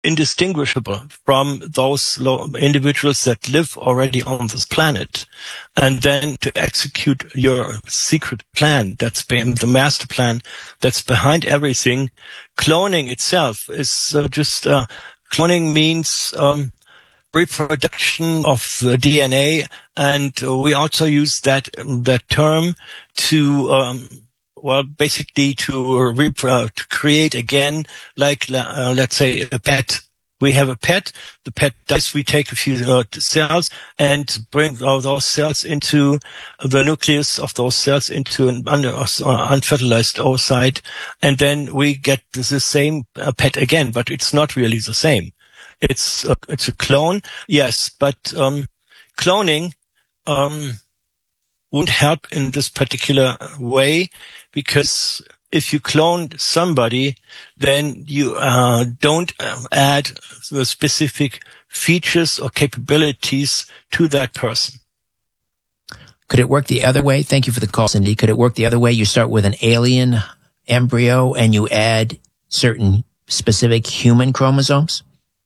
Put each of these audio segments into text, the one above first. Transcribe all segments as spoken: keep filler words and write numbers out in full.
indistinguishable from those individuals that live already on this planet. And then to execute your secret plan, that's been the master plan that's behind everything. Cloning itself is uh, just, uh, cloning means, um, reproduction of the D N A. And uh, we also use that, that term to, um, well, basically to, rep- uh, to create again, like, uh, let's say a pet. We have a pet, the pet dies, we take a few uh, cells and bring all those cells into the nucleus of those cells into an under, uh, unfertilized oocyte. And then we get the same uh, pet again, but it's not really the same. It's a, it's a clone, yes, but, um, cloning, um, won't help in this particular way, because if you clone somebody, then you uh, don't uh, add the specific features or capabilities to that person. Could it work the other way? Thank you for the call, Cindy. Could it work the other way? You start with an alien embryo and you add certain specific human chromosomes?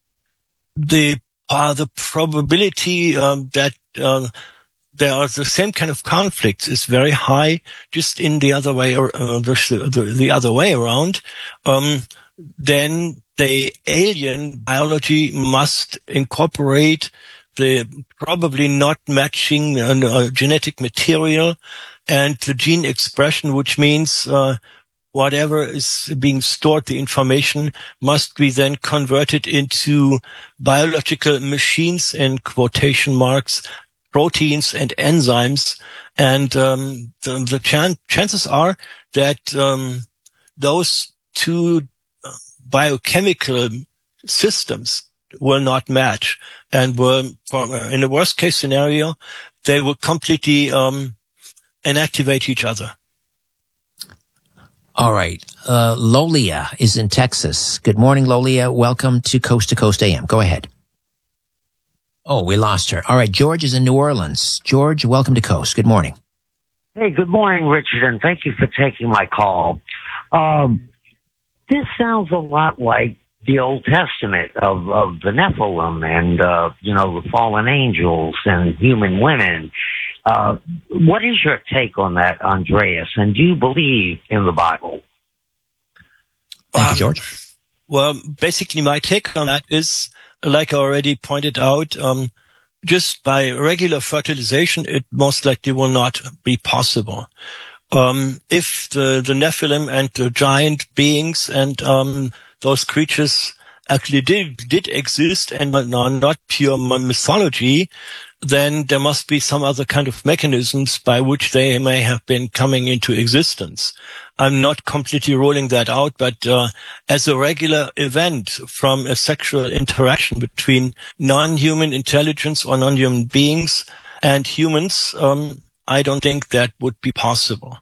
The uh, the probability um, that uh, there are the same kind of conflicts is very high, just in the other way, or uh, the, the, the other way around. Um, then the alien biology must incorporate the probably not matching uh, uh, genetic material and the gene expression, which means uh, whatever is being stored, the information must be then converted into biological machines, in quotation marks, proteins and enzymes, and um, the, the chan- chances are that um, those two biochemical systems will not match, and will, in the worst case scenario, they will completely um, inactivate each other. All right. Uh, Lolia is in Texas. Good morning, Lolia. Welcome to Coast to Coast A M. Go ahead. Oh, we lost her. All right. George is in New Orleans. George, welcome to Coast. Good morning. Hey, good morning, Richard, and thank you for taking my call. Um, this sounds a lot like the Old Testament of, of the Nephilim and, uh, you know, the fallen angels and human women. Uh, what is your take on that, Andreas? And do you believe in the Bible? Thank you, George. Um, well, basically my take on that is, like I already pointed out, um, just by regular fertilization, it most likely will not be possible. Um, if the, the Nephilim and the giant beings and, um, those creatures actually did, did exist and are not pure mythology, then there must be some other kind of mechanisms by which they may have been coming into existence. I'm not completely ruling that out, but uh, as a regular event from a sexual interaction between non-human intelligence or non-human beings and humans, um, I don't think that would be possible.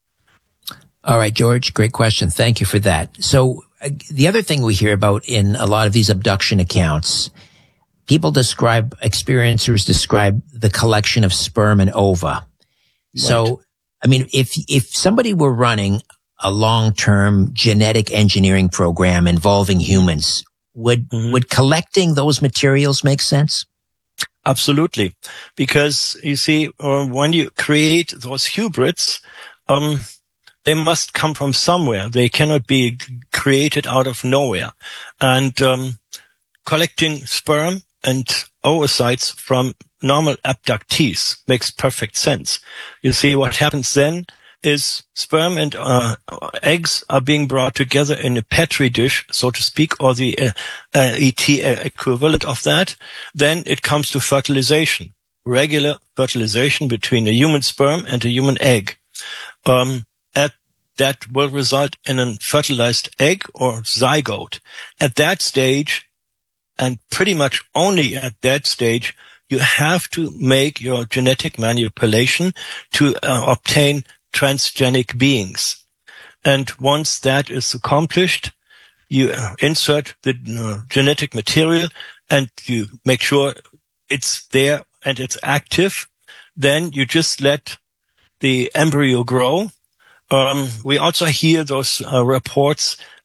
All right, George, great question. Thank you for that. So uh, the other thing we hear about in a lot of these abduction accounts, people describe, experiencers describe the collection of sperm and ova. Right. So, I mean, if, if somebody were running a long-term genetic engineering program involving humans, would, mm-hmm. would collecting those materials make sense? Absolutely. Because you see, uh, when you create those hybrids, um, they must come from somewhere. They cannot be created out of nowhere. And, um, collecting sperm and oocytes from normal abductees makes perfect sense. You see, what happens then is sperm and uh, eggs are being brought together in a petri dish, so to speak, or the uh, uh, E T equivalent of that. Then it comes to fertilization, regular fertilization between a human sperm and a human egg. Um, at that will result in a fertilized egg or zygote. At that stage, and pretty much only at that stage, you have to make your genetic manipulation to uh, obtain transgenic beings. And once that is accomplished, you insert the uh, genetic material and you make sure it's there and it's active. Then you just let the embryo grow. Um, we also hear those uh, reports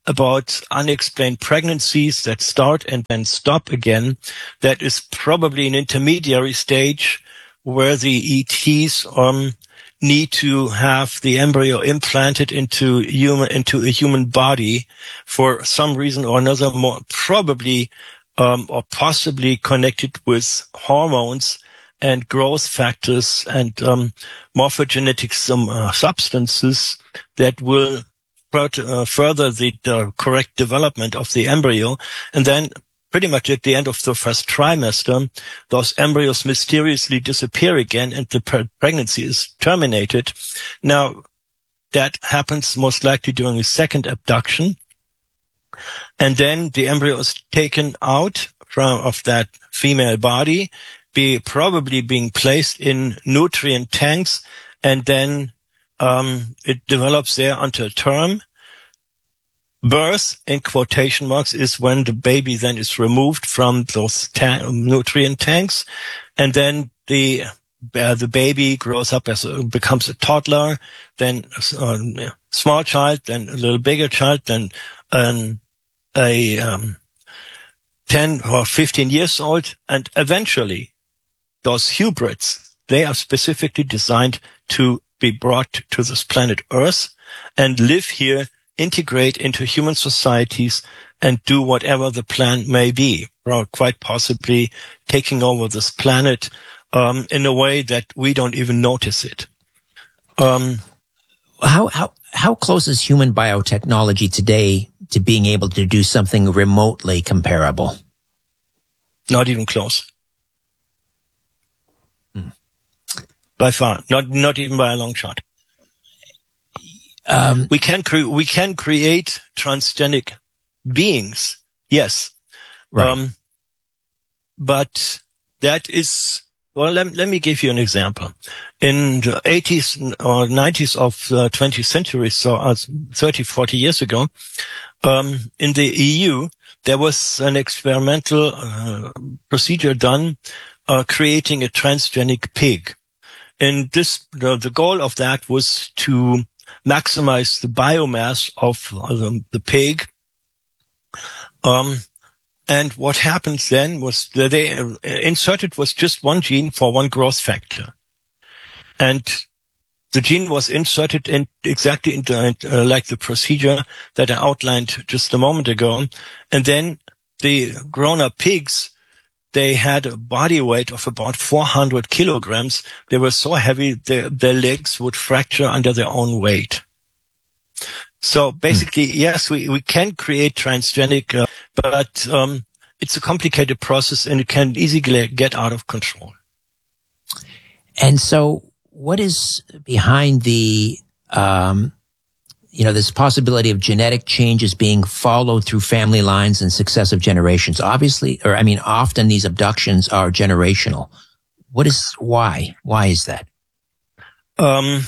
about unexplained pregnancies that start and then stop again. That is probably an intermediary stage where the E Ts um, need to have the embryo implanted into human into a human body for some reason or another, more probably um, or possibly connected with hormones and growth factors and um, morphogenetic some, uh, substances that will uh, further the uh, correct development of the embryo. And then pretty much at the end of the first trimester, those embryos mysteriously disappear again and the pre- pregnancy is terminated. Now, that happens most likely during a second abduction. And then the embryo is taken out from of that female body, be probably being placed in nutrient tanks, and then um it develops there until term. Birth, in quotation marks, is when the baby then is removed from those ta- nutrient tanks, and then the uh, the baby grows up as a, becomes a toddler, then a small child, then a little bigger child, then um, a um, ten or fifteen years old, and eventually those hybrids, they are specifically designed to be brought to this planet Earth and live here, integrate into human societies, and do whatever the plan may be, or quite possibly taking over this planet um, in a way that we don't even notice it. Um, how how how close is human biotechnology today to being able to do something remotely comparable? Not even close. Hmm. By far, not not even by a long shot. Um, we can cre- we can create transgenic beings, yes, right. Um, but that is well. Let, let me give you an example. In the eighties or nineties of the twentieth century, so uh, thirty, forty years ago, um, in the E U, there was an experimental uh, procedure done uh, creating a transgenic pig, and this the, the goal of that was to maximize the biomass of um, the pig. Um, and what happened then was that they uh, inserted was just one gene for one growth factor. And the gene was inserted in exactly into, uh, like the procedure that I outlined just a moment ago. And then the grown-up pigs, they had a body weight of about four hundred kilograms. They were so heavy, their, their legs would fracture under their own weight. So basically, mm. yes, we, we can create transgenic, uh, but um, it's a complicated process and it can easily get out of control. And so what is behind the, um, you know, this possibility of genetic changes being followed through family lines and successive generations? Obviously, or I mean, often these abductions are generational. What is, why? Why is that? Um,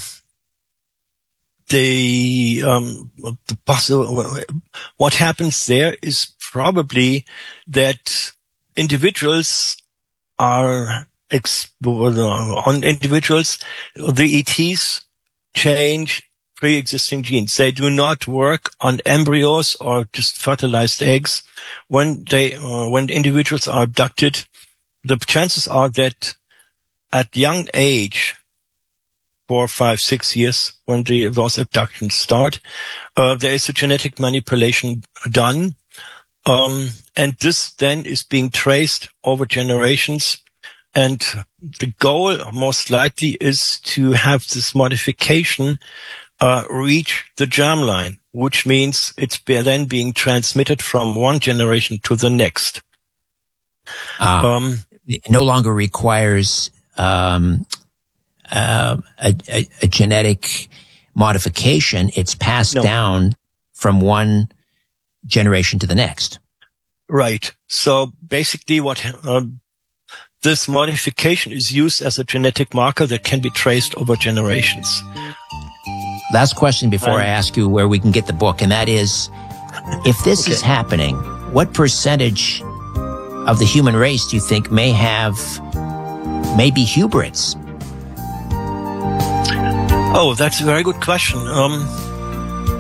the, um, the possible, what happens there is probably that individuals are, ex- on individuals, the E Ts change pre-existing genes. They do not work on embryos or just fertilized eggs. When they, uh, when individuals are abducted, the chances are that at young age, four, five, six years, when the, those abductions start, uh, there is a genetic manipulation done. Um, and this then is being traced over generations. And the goal most likely is to have this modification Uh, reach the germline, which means it's then being transmitted from one generation to the next. Uh, um, it no longer requires um, uh, a, a, a genetic modification. It's passed no. down from one generation to the next. Right. So basically what uh, this modification is used as a genetic marker that can be traced over generations. Last question before I ask you where we can get the book, and that is, if this okay. is happening, what percentage of the human race do you think may have, may be hybrids? Oh, that's a very good question. Um,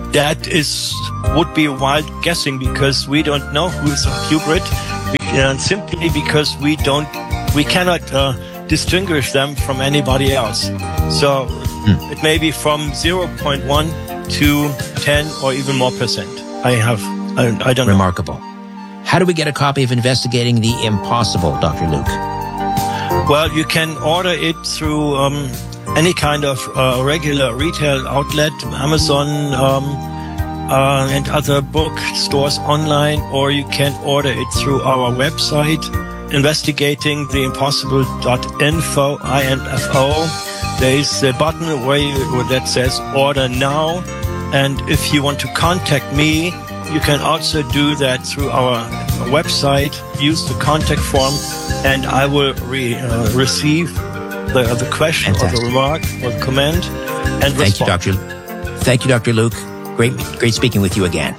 that is would be wild guessing because we don't know who is a hybrid, uh, simply because we don't, we cannot uh, distinguish them from anybody else. So hmm. it may be from zero point one to ten or even more percent. I have, I, I don't know. Remarkable. How do we get a copy of Investigating the Impossible, Doctor Luke? Well, you can order it through um, any kind of uh, regular retail outlet, Amazon um, uh, and other book stores online, or you can order it through our website, investigating the impossible dot info, I N F O. There is a button where you, that says order now. And if you want to contact me, you can also do that through our website. Use the contact form, and I will re, uh, receive the, the question Fantastic. or the remark or the comment and Thank respond. you, Doctor Thank you, Doctor Luke. Great, great speaking with you again.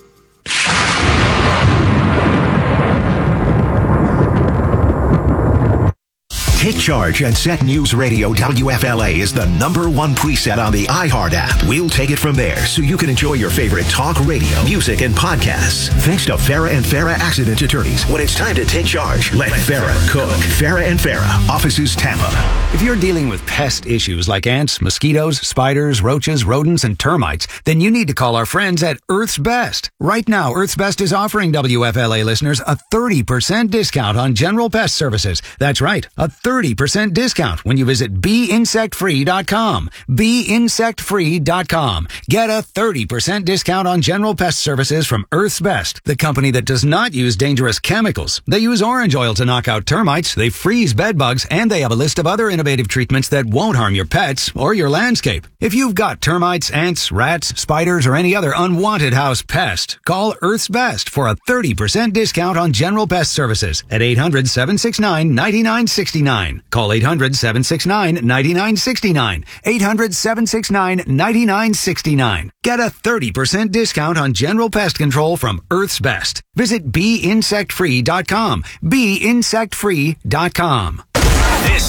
Take charge and set News Radio W F L A is the number one preset on the iHeart app. We'll take it from there so you can enjoy your favorite talk radio, music, and podcasts. Thanks to Farah and Farah Accident Attorneys. When it's time to take charge, let Farah cook. Farah and Farah, offices Tampa. If you're dealing with pest issues like ants, mosquitoes, spiders, roaches, rodents, and termites, then you need to call our friends at Earth's Best. Right now, Earth's Best is offering W F L A listeners a thirty percent discount on general pest services. That's right, a thirty percent discount when you visit be insect free dot com. be insect free dot com. Get a thirty percent discount on general pest services from Earth's Best, the company that does not use dangerous chemicals. They use orange oil to knock out termites, they freeze bed bugs, and they have a list of other innovative treatments that won't harm your pets or your landscape. If you've got termites, ants, rats, spiders, or any other unwanted house pest, call Earth's Best for a thirty percent discount on general pest services at eight hundred, seven six nine, nine nine six nine. Call eight hundred, seven six nine, nine nine six nine. eight hundred, seven six nine, nine nine six nine. Get a thirty percent discount on general pest control from Earth's Best. Visit be insect free dot com. be insect free dot com. This